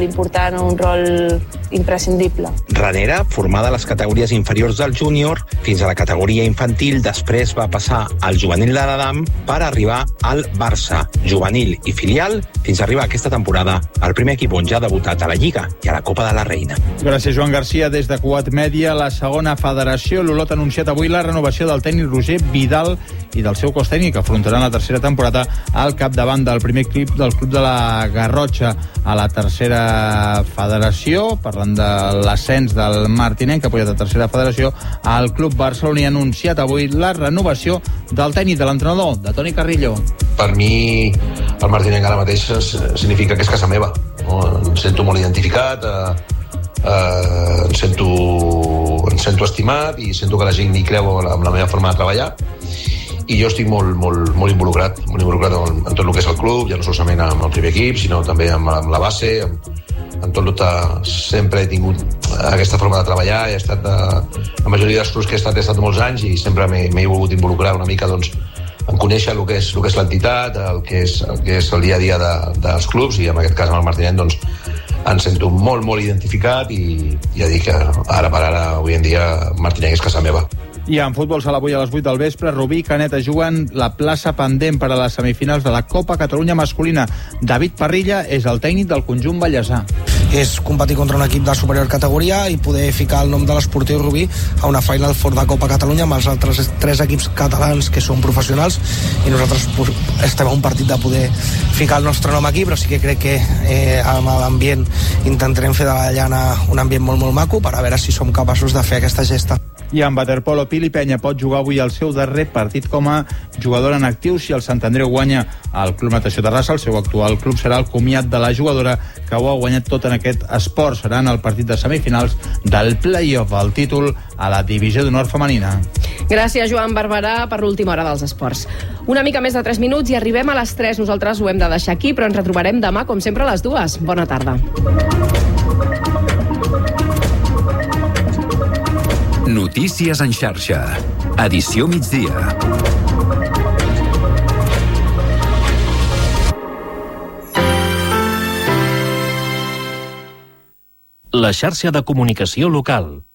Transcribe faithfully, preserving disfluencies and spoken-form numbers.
rol important, un rol imprescindible. Ranera, formada a les categories inferiors del júnior, fins a la categoria infantil, després va passar al juvenil de l'Adam per arribar al Barça, juvenil i filial, fins a arribar aquesta temporada al primer equip on ja ha debutat a la Lliga i a la Copa de la Reina. Gràcies, Joan Garcia. Des de Cuat Mèdia, la segona federació. L'Olot ha anunciat avui la renovació del tècnic Roger Vidal i del seu cos tècnic, que afrontaran la tercera temporada al capdavant del primer equip del club de la Garrotxa a la tercera federació. Parlant de l'ascens del Martinenc, que ha pujat a tercera federació, el club barceloní ha anunciat avui la renovació del tècnic, de l'entrenador, de Toni Carrillo. Per mi, el Martinenc ara mateix significa que és casa meva. Em sento molt identificat, eh, eh, em, sento, em sento estimat i sento que la gent hi creu en la meva forma de treballar. I jo estic molt, molt, molt involucrat, molt involucrat en, en tot el que és el club, ja no solament amb el primer equip, sinó també amb, amb la base, amb, en tot el que sempre he tingut aquesta forma de treballar. He estat, eh, la majoria dels clubs que he estat, he estat molts anys i sempre m'he, m'he volgut involucrar una mica, doncs, en conèixer el que és, el que és l'entitat, el que és, el que és el dia a dia de, dels clubs, i en aquest cas amb el Martinenc, doncs, em sento molt, molt identificat i ja dic que ara per ara, avui en dia, Martinenc és casa meva. I en futbol sala avui a les vuit del vespre, Rubí i Canet juguen la plaça pendent per a les semifinals de la Copa Catalunya masculina. David Parrilla és el tècnic del conjunt ballesà. És competir contra un equip de superior categoria i poder ficar el nom de l'Esportiu Rubí a una Final Four de Copa Catalunya amb els altres tres equips catalans que són professionals, i nosaltres estem a un partit de poder ficar el nostre nom aquí, però sí que crec que eh, amb l'ambient intentarem fer de la llana un ambient molt molt maco per a veure si som capaços de fer aquesta gesta. I en waterpolo, Pili Penya pot jugar avui el seu darrer partit com a jugadora en actiu. Si el Sant Andreu guanya el Club Natació Terrassa, el seu actual club, serà el comiat de la jugadora que ho ha guanyat tot en aquest esport. Serà en el partit de semifinals del play-off, el títol a la divisió d'honor femenina. Gràcies, Joan Barberà, per l'última hora dels esports. Una mica més de tres minuts i arribem a les tres. Nosaltres ho hem de deixar aquí, però ens retrobarem demà, com sempre, a les dues. Bona tarda. Notícies en xarxa. Edició migdia. La xarxa de comunicació local.